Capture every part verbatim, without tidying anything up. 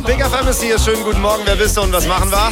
Big F M ist hier. Schönen guten Morgen. Wer bist du und was machen wir?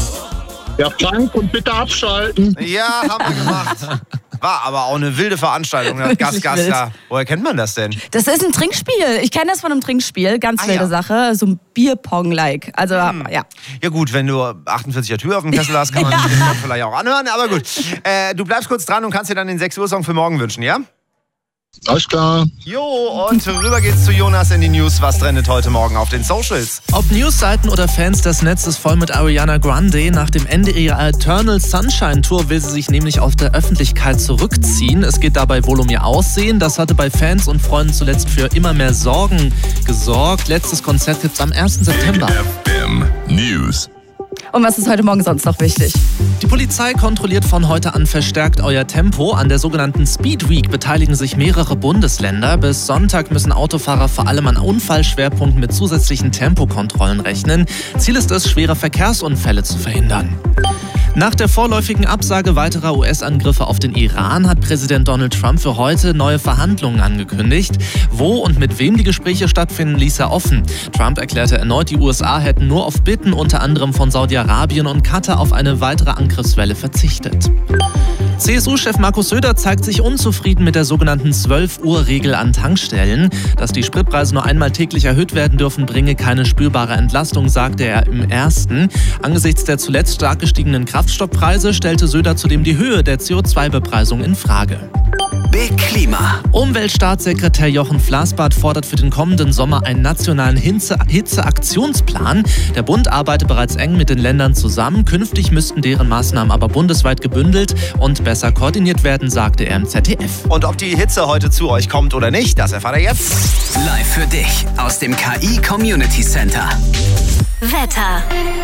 Ja, Frank, und bitte abschalten. Ja, haben wir gemacht. War aber auch eine wilde Veranstaltung. Das Gast, Gast da. Woher kennt man das denn? Das ist ein Trinkspiel. Ich kenne das von einem Trinkspiel. Ganz Ah, wilde ja. Sache. So ein Bierpong-like. Also, Hm. ja. Ja gut, wenn du achtundvierziger Tür auf dem Kessel hast, kann man sich das vielleicht auch anhören. Aber gut, äh, du bleibst kurz dran und kannst dir dann den sechs Uhr Song für morgen wünschen, ja? Alles klar. Jo, und rüber geht's zu Jonas in die News. Was trendet heute Morgen auf den Socials? Ob Newsseiten oder Fans, das Netz ist voll mit Ariana Grande. Nach dem Ende ihrer Eternal Sunshine Tour will sie sich nämlich aus der Öffentlichkeit zurückziehen. Es geht dabei wohl um ihr Aussehen. Das hatte bei Fans und Freunden zuletzt für immer mehr Sorgen gesorgt. Letztes Konzert gibt's am ersten September. F M News. Und was ist heute Morgen sonst noch wichtig? Die Polizei kontrolliert von heute an verstärkt euer Tempo. An der sogenannten Speed Week beteiligen sich mehrere Bundesländer. Bis Sonntag müssen Autofahrer vor allem an Unfallschwerpunkten mit zusätzlichen Tempokontrollen rechnen. Ziel ist es, schwere Verkehrsunfälle zu verhindern. Nach der vorläufigen Absage weiterer U S-Angriffe auf den Iran hat Präsident Donald Trump für heute neue Verhandlungen angekündigt. Wo und mit wem die Gespräche stattfinden, ließ er offen. Trump erklärte erneut, die U S A hätten nur auf Bitten unter anderem von Saudi-Arabien und Katar auf eine weitere Angriffswelle verzichtet. C S U-Chef Markus Söder zeigt sich unzufrieden mit der sogenannten zwölf Uhr Regel an Tankstellen. Dass die Spritpreise nur einmal täglich erhöht werden dürfen, bringe keine spürbare Entlastung, sagte er im Ersten. Angesichts der zuletzt stark gestiegenen Kraftstoffpreise stellte Söder zudem die Höhe der C O zwei Bepreisung in Frage. Big Klima. Umweltstaatssekretär Jochen Flassbart fordert für den kommenden Sommer einen nationalen Hitze- Hitzeaktionsplan. Der Bund arbeitet bereits eng mit den Ländern zusammen. Künftig müssten deren Maßnahmen aber bundesweit gebündelt und besser koordiniert werden, sagte er im Z D F. Und ob die Hitze heute zu euch kommt oder nicht, das erfahrt ihr jetzt. Live für dich aus dem K I Community Center. Wetter.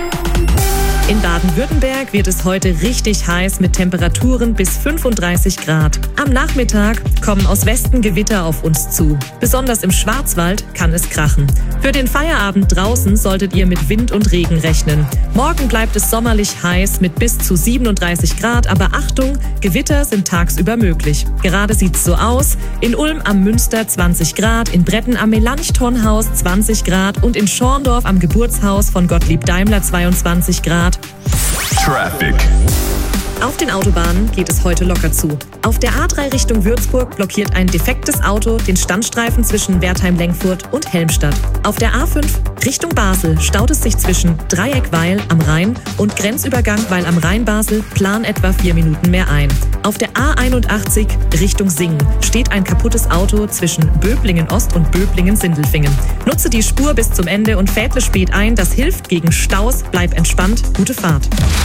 In Baden-Württemberg wird es heute richtig heiß mit Temperaturen bis fünfunddreißig Grad. Am Nachmittag kommen aus Westen Gewitter auf uns zu. Besonders im Schwarzwald kann es krachen. Für den Feierabend draußen solltet ihr mit Wind und Regen rechnen. Morgen bleibt es sommerlich heiß mit bis zu siebenunddreißig Grad, aber Achtung, Gewitter sind tagsüber möglich. Gerade sieht's so aus: in Ulm am Münster zwanzig Grad, in Bretten am Melanchthonhaus zwanzig Grad und in Schorndorf am Geburtshaus von Gottlieb Daimler zweiundzwanzig Grad. Traffic. Auf den Autobahnen geht es heute locker zu. Auf der A drei Richtung Würzburg blockiert ein defektes Auto den Standstreifen zwischen Wertheim-Lengfurt und Helmstadt. Auf der A fünf Richtung Basel staut es sich zwischen Dreieck-Weil am Rhein und Grenzübergang Weil am Rhein-Basel plan etwa vier Minuten mehr ein. Auf der A einundachtzig Richtung Singen steht ein kaputtes Auto zwischen Böblingen-Ost und Böblingen-Sindelfingen. Nutze die Spur bis zum Ende und fädle spät ein. Das hilft gegen Staus. Bleib entspannt. Gute Fahrt.